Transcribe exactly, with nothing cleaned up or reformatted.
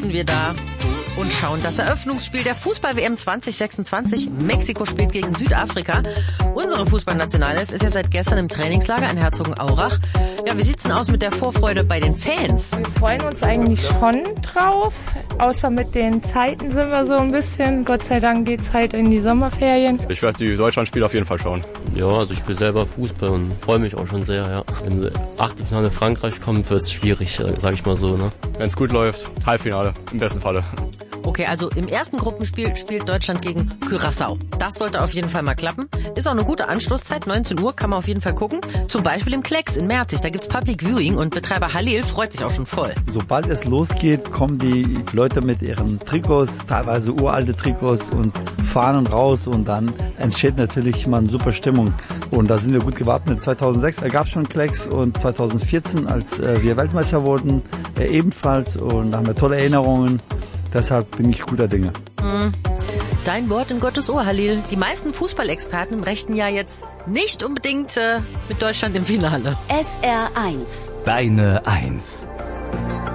sitzen wir da und schauen das Eröffnungsspiel der Fußball-W M zwanzig sechsundzwanzig. Mexiko spielt gegen Südafrika. Unsere Fußballnationalelf ist ja seit gestern im Trainingslager in Herzogenaurach. Ja, wie sieht's denn aus mit der Vorfreude bei den Fans? Wir freuen uns eigentlich schon drauf. Außer mit den Zeiten sind wir so ein bisschen. Gott sei Dank geht's halt in die Sommerferien. Ich werde die Deutschlandspiele auf jeden Fall schauen. Ja, also ich spiele selber Fußball und freue mich auch schon sehr, ja. Wenn Achtelfinale Frankreich kommt, wird es schwierig, sag ich mal so, ne? Wenn es gut läuft, Halbfinale, im besten Falle. Okay, also im ersten Gruppenspiel spielt Deutschland gegen Curaçao. Das sollte auf jeden Fall mal klappen. Ist auch eine gute Anschlusszeit, neunzehn Uhr kann man auf jeden Fall gucken. Zum Beispiel im Klecks in Merzig, da gibt's Public Viewing und Betreiber Halil freut sich auch schon voll. Sobald es losgeht, kommen die Leute mit ihren Trikots, teilweise uralte Trikots und fahren raus und dann entsteht natürlich mal eine super Stimmung. Und da sind wir gut gewappnet. zweitausendsechs gab es schon Klecks und zweitausendvierzehn, als äh, wir Weltmeister wurden, äh, ebenfalls. Und da haben wir tolle Erinnerungen. Deshalb bin ich guter Dinge. Dein Wort in Gottes Ohr, Halil. Die meisten Fußballexperten rechnen ja jetzt nicht unbedingt äh, mit Deutschland im Finale. S R eins. Deine Eins.